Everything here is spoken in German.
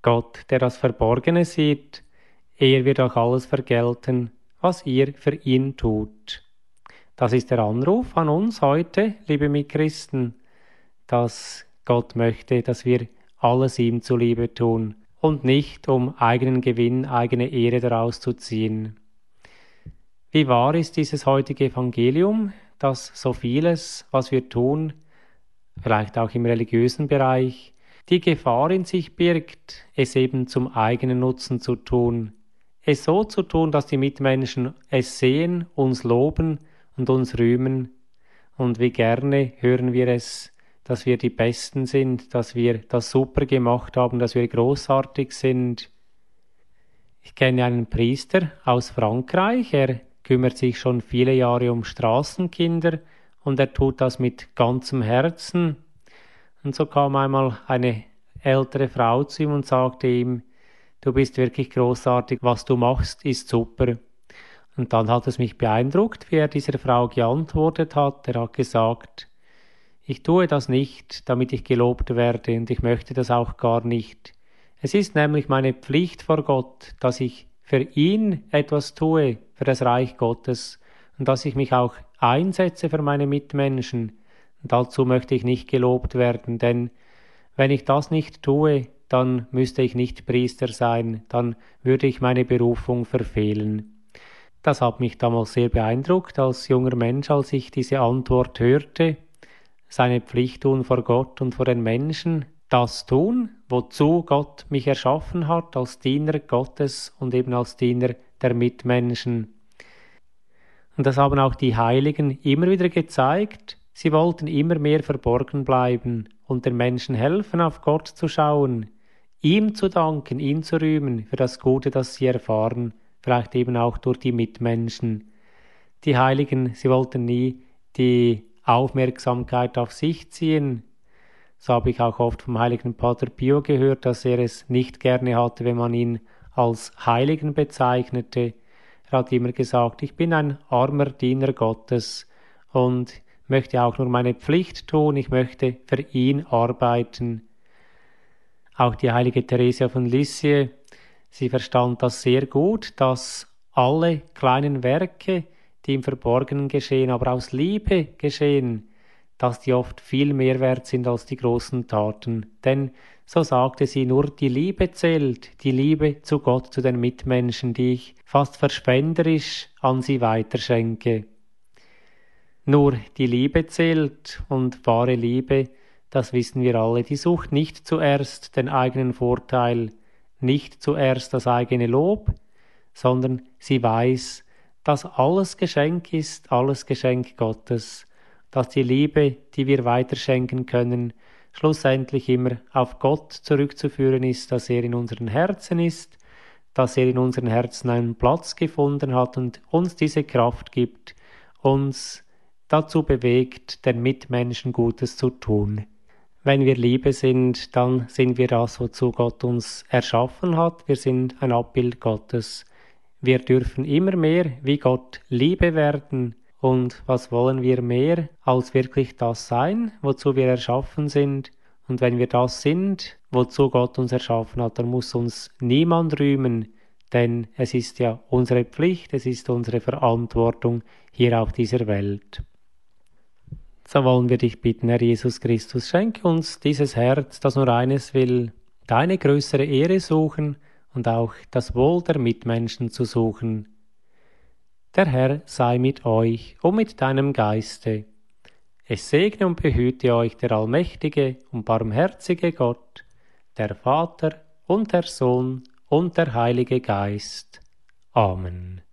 Gott, der das Verborgene sieht, er wird auch alles vergelten, was ihr für ihn tut. Das ist der Anruf an uns heute, liebe Mitchristen, dass Gott möchte, dass wir alles ihm zuliebe tun und nicht um eigenen Gewinn, eigene Ehre daraus zu ziehen. Wie wahr ist dieses heutige Evangelium, dass so vieles, was wir tun, vielleicht auch im religiösen Bereich, die Gefahr in sich birgt, es eben zum eigenen Nutzen zu tun, es so zu tun, dass die Mitmenschen es sehen, uns loben und uns rühmen. Und wie gerne hören wir es, dass wir die Besten sind, dass wir das super gemacht haben, dass wir großartig sind. Ich kenne einen Priester aus Frankreich, er kümmert sich schon viele Jahre um Straßenkinder und er tut das mit ganzem Herzen. Und so kam einmal eine ältere Frau zu ihm und sagte ihm, du bist wirklich großartig, was du machst, ist super. Und dann hat es mich beeindruckt, wie er dieser Frau geantwortet hat. Er hat gesagt, ich tue das nicht, damit ich gelobt werde und ich möchte das auch gar nicht. Es ist nämlich meine Pflicht vor Gott, dass ich für ihn etwas tue, für das Reich Gottes und dass ich mich auch einsetze für meine Mitmenschen. Und dazu möchte ich nicht gelobt werden, denn wenn ich das nicht tue, dann müsste ich nicht Priester sein, dann würde ich meine Berufung verfehlen. Das hat mich damals sehr beeindruckt als junger Mensch, als ich diese Antwort hörte. Seine Pflicht tun vor Gott und vor den Menschen, das tun, wozu Gott mich erschaffen hat, als Diener Gottes und eben als Diener der Mitmenschen. Und das haben auch die Heiligen immer wieder gezeigt. Sie wollten immer mehr verborgen bleiben und den Menschen helfen, auf Gott zu schauen, ihm zu danken, ihn zu rühmen für das Gute, das sie erfahren, vielleicht eben auch durch die Mitmenschen. Die Heiligen, sie wollten nie die Aufmerksamkeit auf sich ziehen. So habe ich auch oft vom heiligen Pater Pio gehört, dass er es nicht gerne hatte, wenn man ihn als Heiligen bezeichnete. Er hat immer gesagt, ich bin ein armer Diener Gottes und möchte auch nur meine Pflicht tun, ich möchte für ihn arbeiten. Auch die heilige Theresia von Lisieux, sie verstand das sehr gut, dass alle kleinen Werke, die im Verborgenen geschehen, aber aus Liebe geschehen, dass die oft viel mehr wert sind als die großen Taten. Denn, so sagte sie, nur die Liebe zählt, die Liebe zu Gott, zu den Mitmenschen, die ich fast verschwenderisch an sie weiterschenke. Nur die Liebe zählt und wahre Liebe, das wissen wir alle, die sucht nicht zuerst den eigenen Vorteil, nicht zuerst das eigene Lob, sondern sie weiß, dass alles Geschenk ist, alles Geschenk Gottes, dass die Liebe, die wir weiterschenken können, schlussendlich immer auf Gott zurückzuführen ist, dass er in unseren Herzen ist, dass er in unseren Herzen einen Platz gefunden hat und uns diese Kraft gibt, uns dazu bewegt, den Mitmenschen Gutes zu tun. Wenn wir Liebe sind, dann sind wir das, wozu Gott uns erschaffen hat. Wir sind ein Abbild Gottes. Wir dürfen immer mehr wie Gott Liebe werden. Und was wollen wir mehr, als wirklich das sein, wozu wir erschaffen sind? Und wenn wir das sind, wozu Gott uns erschaffen hat, dann muss uns niemand rühmen, denn es ist ja unsere Pflicht, es ist unsere Verantwortung hier auf dieser Welt. So wollen wir dich bitten, Herr Jesus Christus, schenke uns dieses Herz, das nur eines will, deine größere Ehre suchen und auch das Wohl der Mitmenschen zu suchen. Der Herr sei mit euch und mit deinem Geiste. Es segne und behüte euch der allmächtige und barmherzige Gott, der Vater und der Sohn und der Heilige Geist. Amen.